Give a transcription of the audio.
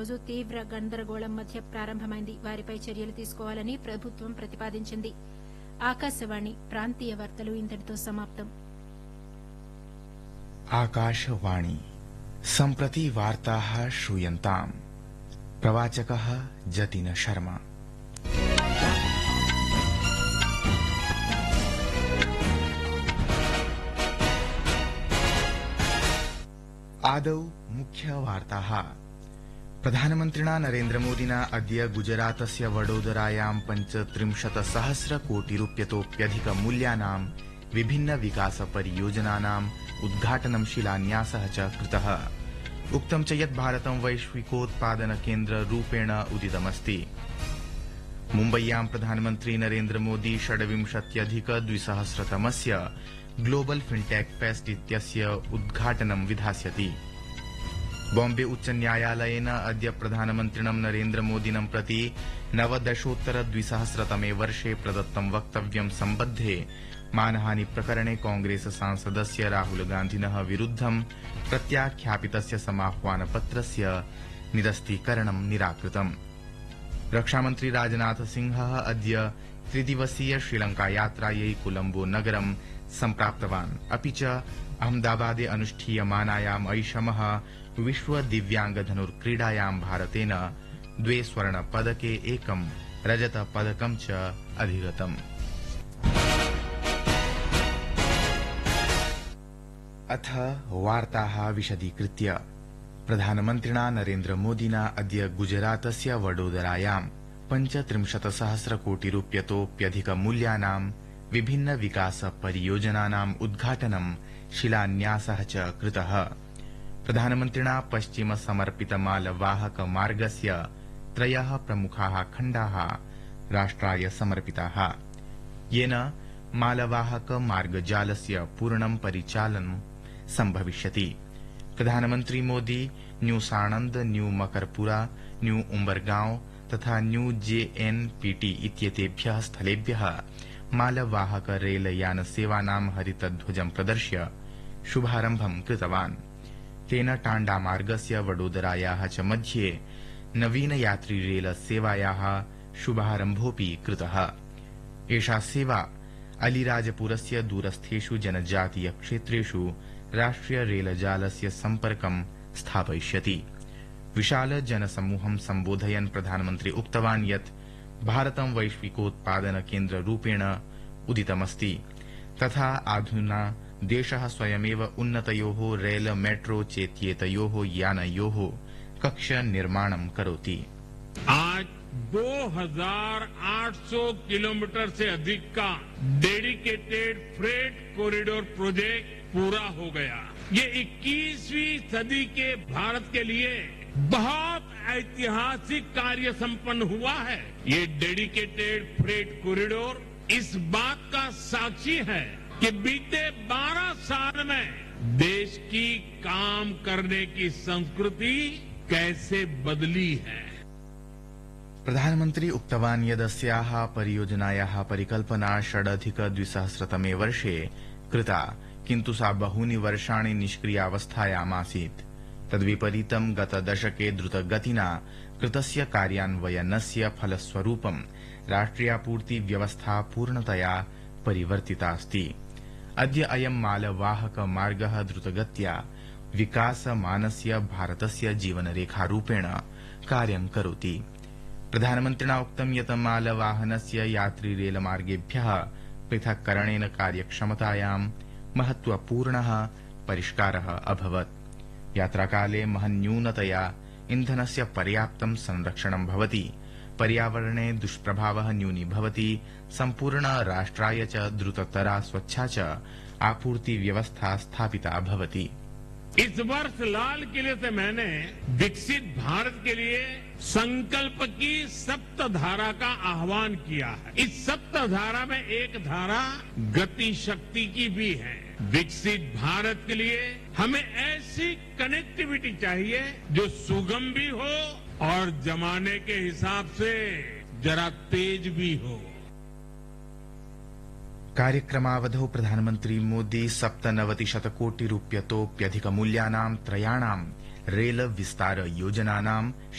రోజు తీవ్ర గందరగోళం మధ్య ప్రారంభమైంది. వారిపై చర్యలు తీసుకోవాలని ప్రభుత్వం ప్రతిపాదించింది. ఆకాశవాణి ప్రాంతీయ వార్తలు ఇంతటితో సమాప్తం. आकाशवाणी सम्प्रति वार्ताः श्रूयन्ताम्. प्रवाचकः जतिन शर्मा. आदौ मुख्यवार्ताः. प्रधानमन्त्रिणा नरेन्द्रमोदिना अद्य गुजरातस्य वडोदरायां 35,00,00,000,000 विभिन्न विकास परियोजनानाम् उद्घाटनं शिलान्यासः च कृतः. उक्तं च यत् भारतं वैश्विकोत्पादन केन्द्र रूपेण उदितमस्ति. मुम्बय्यां प्रधानमन्त्री नरेन्द्रमोदी 26,200 ग्लोबल फिनटेक फेस्ट इत्यस्य उद्घाटनं विधास्यति. बॉम्बे उच्च न्यायालयेन अद्य प्रधानमन्त्रिणं नरेन्द्रमोदिनं प्रति 19,200 वर्षे प्रदत्तं वक्तव्यं सम्बद्धे मानहानि प्रकरणे कांग्रेस सांसदस्य राहुल गान्धिनः विरुद्धं प्रत्याख्यापितस्य समाह्वानपत्रस्य निरस्तीकरणं निराकृतम्. रक्षामन्त्री राजनाथ सिंहः अद्य त्रिदिवसीय श्रीलंका यात्रायै कोलम्बो नगरं सम्प्राप्तवान्. अपि च अहमदाबादे अनुष्ठीयमानायाम् ऐषमः विश्व दिव्यांग धनुर्क्रीडायां भारतेन 2 स्वर्णपदके 1 रजतपदकं च अधिगतम्. अथ वार्ताः विशदीकृत्य. प्रधानमन्त्रिणा नरेन्द्रमोदिना अद्य गुजरातस्य वडोदरायां 35,00,00,000,000,000 विभिन्न विकास परियोजनानाम् उद्घाटनं शिलान्यासः च कृतः. प्रधानमन्त्रिणा पश्चिम समर्पित मालवाहक मार्गस्य 3 प्रमुखाः खण्डाः राष्ट्राय समर्पिताः, येन मालवाहक मार्गजालस्य पूर्णं परिचालनं सम्भविष्यति. प्रधानमन्त्री Modi new साणन्द, new Makarpura, new उम्बरगांव तथा न्यू JNPT इत्येतेभ्यः स्थलेभ्यः मालवाहक रेलयान सेवानां हरितध्वजं प्रदर्श्य शुभारम्भं कृतवान्. तेन टाण्डा मार्गस्य वडोदरायाः च मध्ये नवीन यात्री रेल सेवायाः शुभारम्भोऽपि कृतः. एषा सेवा अलीराजपुरस्य दूरस्थेषु जनजातीय क्षेत्रेषु राष्ट्रिय रेलजालस्य सम्पर्कं स्थापयिष्यति. विशाल जनसमूहं सम्बोधयन् प्रधानमन्त्री उक्तवान् यत् भारतं वैश्विकोत्पादन केन्द्र रूपेण उदितमस्ति. तथा अधुना देशः स्वयमेव उन्नतयोः रेल मेट्रो चेत्येतयोः यानयोः कक्ष निर्माणं करोति. आज 2,800 किलोमीटर से अधिक का डेडिकेटेड फ्रेट कॉरिडोर प्रोजेक्ट पूरा हो गया. ये 21वीं सदी के भारत के लिए बहुत ऐतिहासिक कार्य संपन्न हुआ है. ये डेडिकेटेड फ्रेट कॉरिडोर इस बात का साक्षी है कि बीते 12 साल में देश की काम करने की संस्कृति कैसे बदली है. प्रधानमन्त्री उक्तवान् यदस्याः परियोजनायाः परिकल्पना 6,200 वर्षे कृता, किन्तु सा बहूनि वर्षाणि निष्क्रियावस्थायामासीत्. तद्विपरीतं गतदशके द्रुतगतिना कृतस्य कार्यान्वयनस्य फलस्वरूपं राष्ट्रियापूर्ति व्यवस्था पूर्णतया परिवर्तितास्ति. अद्य अयं मालवाहक मार्गः द्रुतगत्या विकासमानस्य भारतस्य जीवनरेखारूपेण कार्यं करोति. प्रधानमन्त्रिणा उक्तं यत् मालवाहनस्य यात्री रेलमार्गेभ्यः पृथक्करणेन कार्यक्षमतायां महत्वपूर्णः परिष्कारः अभवत्. यात्राकाले महन्यूनतया इन्धनस्य पर्याप्तं संरक्षणं भवति, पर्यावरणे दुष्प्रभावः न्यूनीभवति, सम्पूर्ण राष्ट्राय च द्रुततरा स्वच्छा च आपूर्ति व्यवस्था स्थापिता भवति. इस वर्ष लाल किले से मैंने विकसित भारत के लिए संकल्प की सप्तधारा का आह्वान किया है. इस सप्तधारा में एक धारा गति शक्ति की भी है. विकसित भारत के लिए हमें ऐसी कनेक्टिविटी चाहिए जो सुगम भी हो और जमाने के हिसाब से जरा तेज भी हो. कार्यक्रमावधौ प्रधानमन्त्री मोदी 97 कोटिरूप्यतोप्यधिकमूल्यानां 3 रेल विस्तार योजनानां